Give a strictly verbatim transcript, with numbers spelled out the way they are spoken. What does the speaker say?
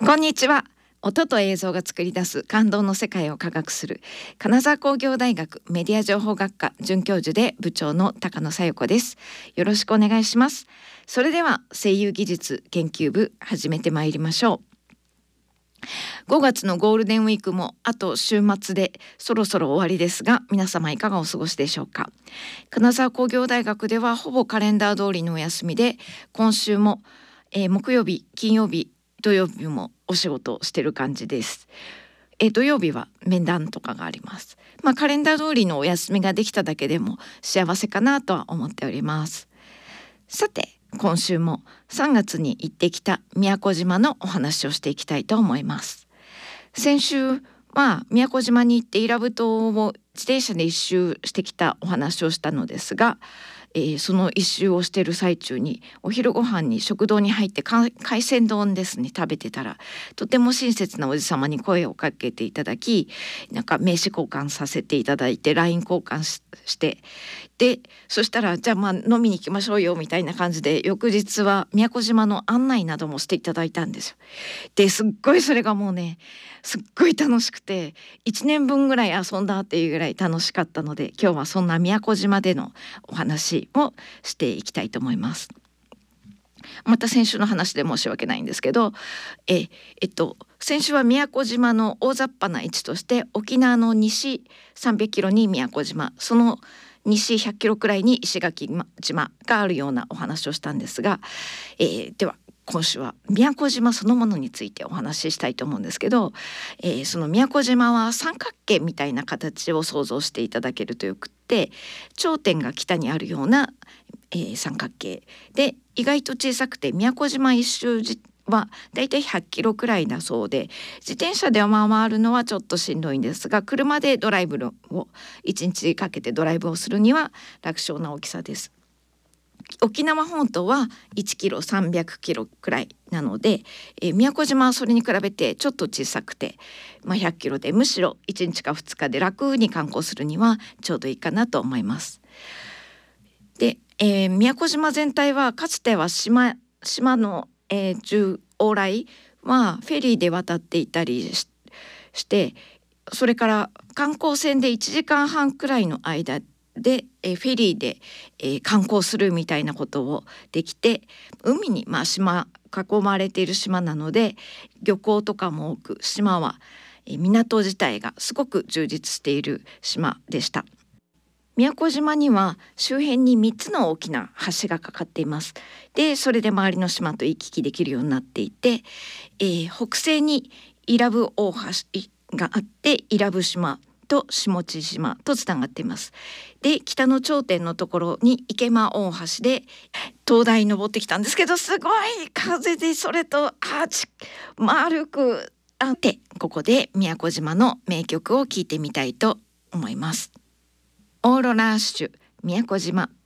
こんにちは。音と映像が作り出す感動の世界を科学する金沢工業大学メディア情報学科准教授で部長の高野紗友子です。よろしくお願いします。それでは声優技術研究部始めてまいりましょう。ごがつのゴールデンウィークもあと週末でそろそろ終わりですが、皆様いかがお過ごしでしょうか。金沢工業大学ではほぼカレンダー通りのお休みで、今週も、えー、木曜日、金曜日、土曜日もお仕事をしてる感じです。え土曜日は面談とかがあります。まあカレンダー通りのお休みができただけでも幸せかなとは思っております。さて、今週もさんがつに行ってきた宮古島のお話をしていきたいと思います。先週は宮古島に行って伊良部島を自転車で一周してきたお話をしたのですが、えー、その一周をしている最中にお昼ご飯に食堂に入って海鮮丼ですね食べてたら、とても親切なおじ様に声をかけていただき、なんか名刺交換させていただいて ライン 交換 し, してでそしたらじゃあまあ飲みに行きましょうよみたいな感じで、翌日は宮古島の案内などもしていただいたんですよ。ですっごいそれがもうねすっごい楽しくて、いちねんぶんぐらい遊んだっていうぐらい楽しかったので、今日はそんな宮古島でのお話をしていきたいと思います。また先週の話で申し訳ないんですけど、ええっと先週は宮古島の大雑把な位置として沖縄の西さんびゃくキロに宮古島、その西ひゃっキロくらいに石垣島があるようなお話をしたんですが、えー、では今週は宮古島そのものについてお話ししたいと思うんですけど、えー、その宮古島は三角形みたいな形を想像していただけるとよくって、頂点が北にあるような、えー、三角形で意外と小さくて、宮古島一周はだいたいひゃっキロくらいだそうで、自転車では回るのはちょっとしんどいんですが、車でドライブをいちにちかけてドライブをするには楽勝な大きさです。沖縄本島はいちキロさんびゃくキロくらいなので、えー、宮古島はそれに比べてちょっと小さくて、まあ、ひゃっキロでむしろいちにちかふつかで楽に観光するにはちょうどいいかなと思います。で、えー、宮古島全体はかつては島、島の、えー、中往来はフェリーで渡っていたり し, してそれから観光船でいちじかんはんくらいの間でえフェリーで、えー、観光するみたいなことをできて、海に、まあ、島囲まれている島なので漁港とかも多く、島は、えー、港自体がすごく充実している島でした。宮古島には周辺にみっつの大きな橋がかかっています。でそれで周りの島と行き来できるようになっていて、えー、北西に伊良部大橋があって伊良部島と下地島とつながっています。で北の頂点のところに池間大橋で灯台登ってきたんですけど、すごい風でそれとアーチ丸くあって、ここで宮古島の名曲を聴いてみたいと思います。オーロラアッシュ宮古島。